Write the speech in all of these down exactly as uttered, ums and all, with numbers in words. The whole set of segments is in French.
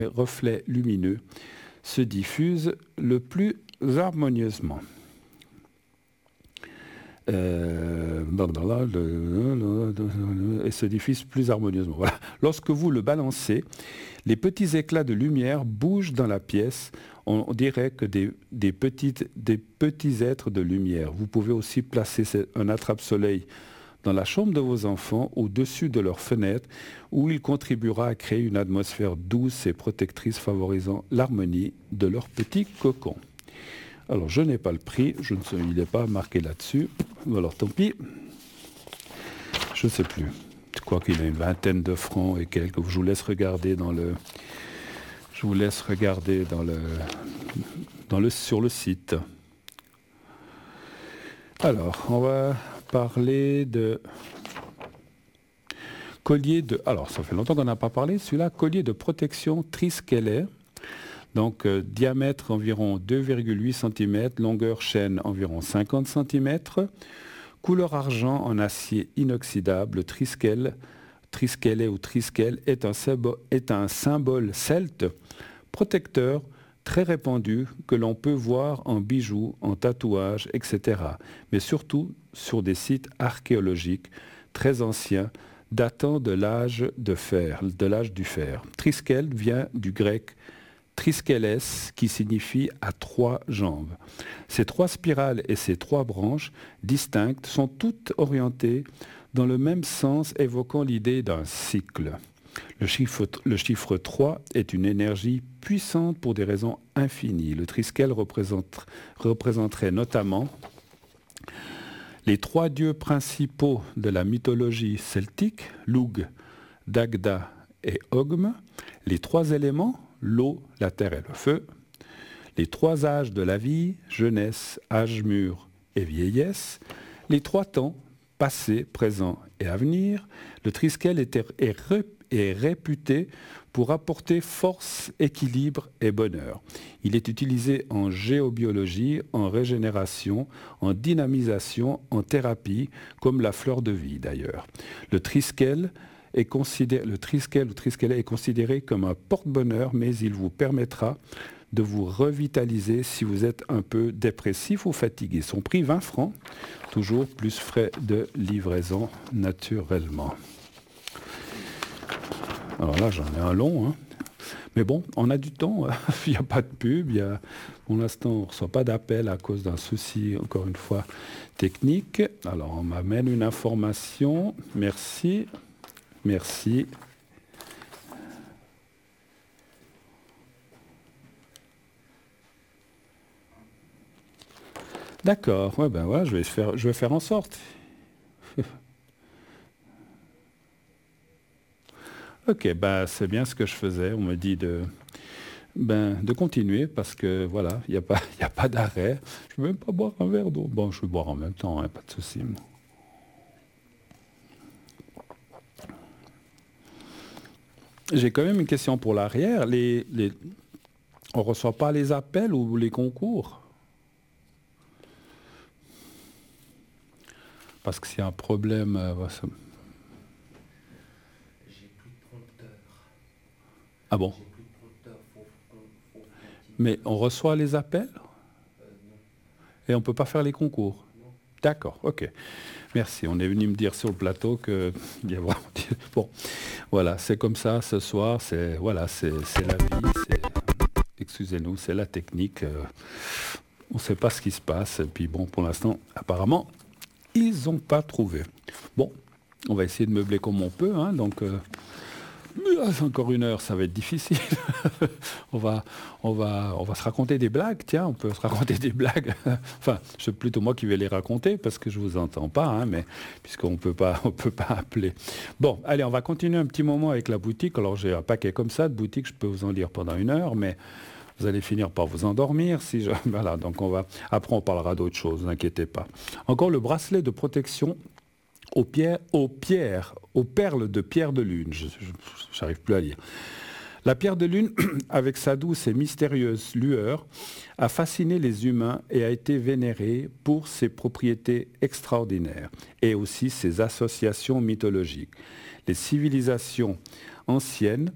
reflets lumineux se diffusent le plus harmonieusement. Euh, et se diffuse plus harmonieusement. Voilà. Lorsque vous le balancez, les petits éclats de lumière bougent dans la pièce. On dirait que des, des, petites, des petits êtres de lumière. Vous pouvez aussi placer un attrape-soleil dans la chambre de vos enfants, au-dessus de leurs fenêtres, où il contribuera à créer une atmosphère douce et protectrice favorisant l'harmonie de leur petit cocon. Alors, je n'ai pas le prix, je ne sais, il n'est pas marqué là-dessus. Alors, tant pis. Je ne sais plus. Je crois qu'il a une vingtaine de francs et quelques. Je vous laisse regarder dans le... Je vous laisse regarder dans le... Dans le... sur le site. Alors, on va parler de... Collier de... Alors, ça fait longtemps qu'on n'a pas parlé. Celui-là, collier de protection Triskele. Donc, euh, diamètre environ deux virgule huit centimètres, longueur chaîne environ cinquante centimètres, couleur argent en acier inoxydable, Triskele, Triskele ou Triskel est un, est un symbole celte protecteur très répandu que l'on peut voir en bijoux, en tatouages, et cetera. Mais surtout sur des sites archéologiques très anciens datant de l'âge de fer, de l'âge du fer. Triskel vient du grec Triskeles, qui signifie à trois jambes. Ces trois spirales et ces trois branches distinctes sont toutes orientées dans le même sens, évoquant l'idée d'un cycle. Le chiffre, le chiffre trois est une énergie puissante pour des raisons infinies. Le triskel représente, représenterait notamment les trois dieux principaux de la mythologie celtique, Lugh, Dagda et Ogm, les trois éléments, l'eau, la terre et le feu, les trois âges de la vie, jeunesse, âge mûr et vieillesse, les trois temps, passé, présent et avenir. Le triskel est, est, est réputé pour apporter force, équilibre et bonheur. Il est utilisé en géobiologie, en régénération, en dynamisation, en thérapie, comme la fleur de vie d'ailleurs. Le triskel Est considéré, le triskel ou triskele est considéré comme un porte-bonheur, mais il vous permettra de vous revitaliser si vous êtes un peu dépressif ou fatigué. Son prix vingt francs, toujours plus frais de livraison naturellement. Alors là, j'en ai un long, hein. Mais bon, on a du temps, il n'y a pas de pub, il y a, pour l'instant on ne reçoit pas d'appel à cause d'un souci, encore une fois, technique. Alors on m'amène une information, merci. Merci. D'accord, ouais, ben ouais, je vais faire, je vais faire en sorte. Ok, ben c'est bien ce que je faisais. On me dit de, ben, de continuer parce que voilà, il n'y a pas, il n'y a pas d'arrêt. Je ne vais même pas boire un verre d'eau. Bon, je vais boire en même temps, hein, pas de souci. J'ai quand même une question pour l'arrière. Les, les... On ne reçoit pas les appels ou les concours? Parce que s'il y a un problème... Euh, ça... J'ai plus de prompteur. Ah bon? J'ai plus de prompteur. Faut, faut, faut Mais on reçoit les appels? euh, non. Et on ne peut pas faire les concours? Non. D'accord, ok. Merci. On est venu me dire sur le plateau que... Bon, voilà, c'est comme ça ce soir. C'est voilà, c'est, c'est la vie. C'est... Excusez-nous, c'est la technique. Euh, on ne sait pas ce qui se passe. Et puis bon, pour l'instant, apparemment, ils n'ont pas trouvé. Bon, on va essayer de meubler comme on peut. Hein, donc, euh, encore une heure, ça va être difficile. on, va, on, va, on va se raconter des blagues. Tiens, on peut se raconter des blagues. Enfin, c'est plutôt moi qui vais les raconter parce que je ne vous entends pas, hein, mais puisqu'on peut pas, on peut pas appeler. Bon, allez, on va continuer un petit moment avec la boutique. Alors, j'ai un paquet comme ça de boutiques. Je peux vous en lire pendant une heure, mais vous allez finir par vous endormir. Si je... Voilà, donc on va... Après, on parlera d'autres choses, n'inquiétez pas. Encore le bracelet de protection aux pierres, aux pierres, aux perles de pierre de lune. Je n'arrive plus à lire. La pierre de lune, avec sa douce et mystérieuse lueur, a fasciné les humains et a été vénérée pour ses propriétés extraordinaires et aussi ses associations mythologiques. Les civilisations anciennes,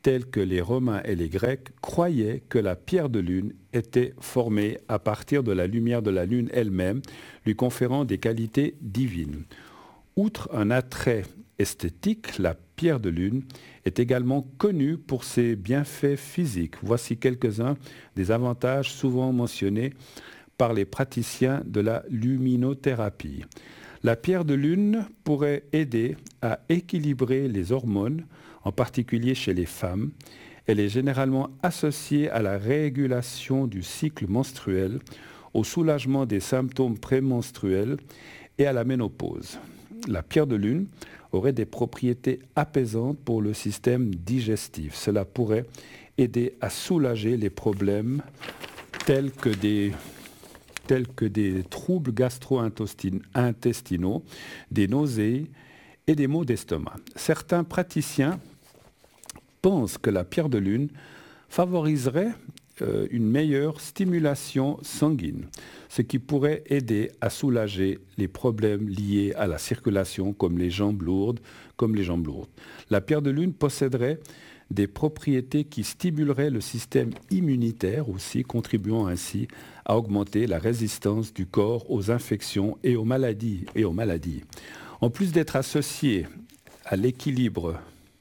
tels que les Romains et les Grecs, croyaient que la pierre de lune était formée à partir de la lumière de la lune elle-même, lui conférant des qualités divines. Outre un attrait esthétique, la pierre de lune est également connue pour ses bienfaits physiques. Voici quelques-uns des avantages souvent mentionnés par les praticiens de la luminothérapie. La pierre de lune pourrait aider à équilibrer les hormones, en particulier chez les femmes. Elle est généralement associée à la régulation du cycle menstruel, au soulagement des symptômes prémenstruels et à la ménopause. La pierre de lune aurait des propriétés apaisantes pour le système digestif. Cela pourrait aider à soulager les problèmes tels que des, tels que des troubles gastro-intestinaux, des nausées et des maux d'estomac. Certains praticiens pensent que la pierre de lune favoriserait euh, une meilleure stimulation sanguine, ce qui pourrait aider à soulager les problèmes liés à la circulation comme les jambes lourdes, comme les jambes lourdes. La pierre de lune posséderait des propriétés qui stimuleraient le système immunitaire aussi, contribuant ainsi à augmenter la résistance du corps aux infections et aux maladies. Et aux maladies. En plus d'être associée à l'équilibre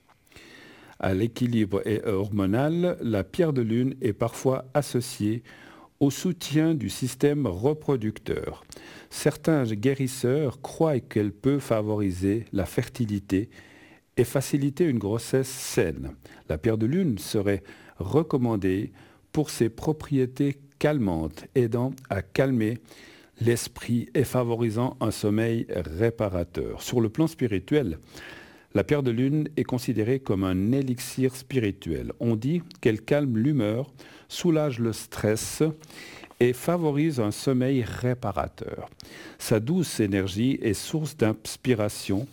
à l'équilibre hormonal, la pierre de lune est parfois associée au soutien du système reproducteur. Certains guérisseurs croient qu'elle peut favoriser la fertilité et faciliter une grossesse saine. La pierre de lune serait recommandée pour ses propriétés calmantes, aidant à calmer l'esprit et favorisant un sommeil réparateur. Sur le plan spirituel, la pierre de lune est considérée comme un élixir spirituel. On dit qu'elle calme l'humeur, soulage le stress et favorise un sommeil réparateur. Sa douce énergie est source d'inspiration,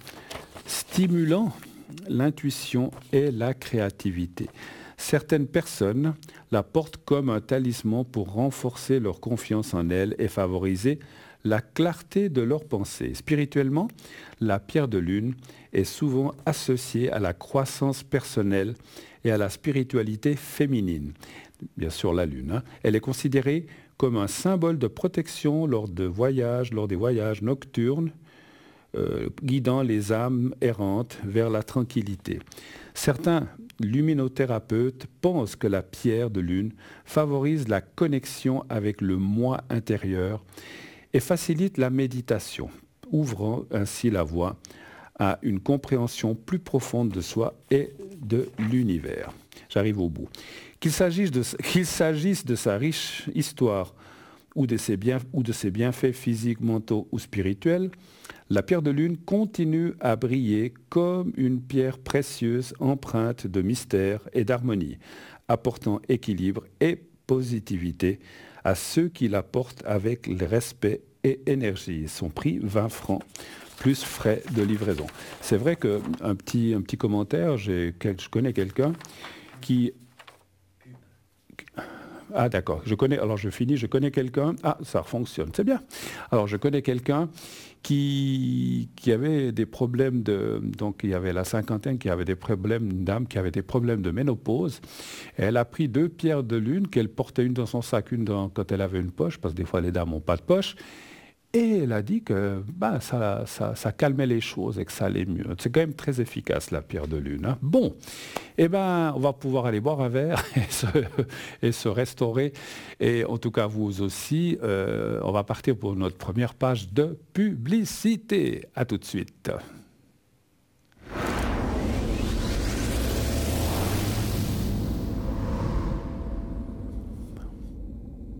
stimulant l'intuition et la créativité. Certaines personnes la portent comme un talisman pour renforcer leur confiance en elles et favoriser la clarté de leurs pensées. Spirituellement, la pierre de lune est souvent associée à la croissance personnelle et à la spiritualité féminine. Bien sûr, la lune. Hein. Elle est considérée comme un symbole de protection lors de voyages, lors des voyages nocturnes, euh, guidant les âmes errantes vers la tranquillité. Certains luminothérapeutes pensent que la pierre de lune favorise la connexion avec le moi intérieur et facilite la méditation, ouvrant ainsi la voie à une compréhension plus profonde de soi et de l'univers. J'arrive au bout. Qu'il s'agisse de, qu'il s'agisse de sa riche histoire ou de, ses bien, ou de ses bienfaits physiques, mentaux ou spirituels, la pierre de lune continue à briller comme une pierre précieuse empreinte de mystère et d'harmonie, apportant équilibre et positivité à ceux qui la portent avec respect et énergie. Son prix, vingt francs, plus frais de livraison. C'est vrai qu'un petit, un petit commentaire, j'ai, je connais quelqu'un qui... Ah d'accord, je connais, alors je finis, je connais quelqu'un, ah ça fonctionne, c'est bien. Alors je connais quelqu'un qui, qui avait des problèmes de, donc il y avait la cinquantaine, qui avait des problèmes, une dame qui avait des problèmes de ménopause. Et elle a pris deux pierres de lune qu'elle portait, une dans son sac, une dans, quand elle avait une poche, parce que des fois les dames n'ont pas de poche. Et elle a dit que bah, ça, ça, ça calmait les choses et que ça allait mieux. C'est quand même très efficace, la pierre de lune. Hein. Bon, eh ben, on va pouvoir aller boire un verre et se, et se restaurer. Et en tout cas, vous aussi, euh, on va partir pour notre première page de publicité. À tout de suite.